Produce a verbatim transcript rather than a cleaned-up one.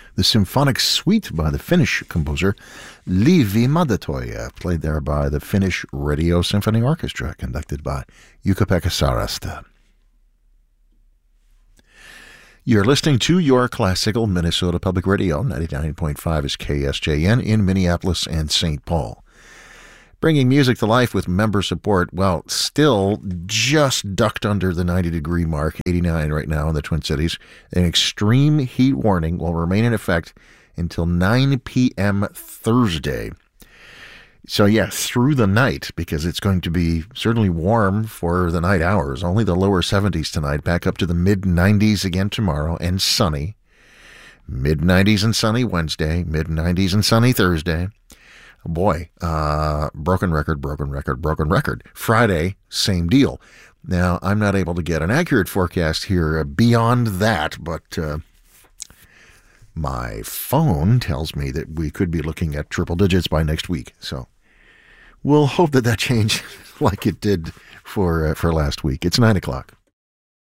the Symphonic Suite by the Finnish composer Leevi Madetoja, played there by the Finnish Radio Symphony Orchestra, conducted by Jukka-Pekka Sarasta. You're listening to your classical Minnesota Public Radio. ninety-nine point five is K S J N in Minneapolis and Saint Paul. Bringing music to life with member support, well, still just ducked under the ninety degree mark, eighty-nine right now in the Twin Cities. An extreme heat warning will remain in effect until nine p.m. Thursday. So, yeah, through the night, because it's going to be certainly warm for the night hours. Only the lower seventies tonight, back up to the mid nineties again tomorrow, and sunny. mid nineties and sunny Wednesday, mid nineties and sunny Thursday. Boy, uh, broken record, broken record, broken record. Friday, same deal. Now, I'm not able to get an accurate forecast here beyond that, but uh, my phone tells me that we could be looking at triple digits by next week. So we'll hope that that changes like it did for uh, for last week. It's nine o'clock.